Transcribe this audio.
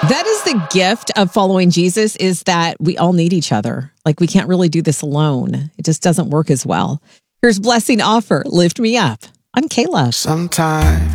That is the gift of following Jesus, is that we all need each other. Like, we can't really do this alone. It just doesn't work as well. Here's Blessing Offor, Lift Me Up on K-Love. Sometimes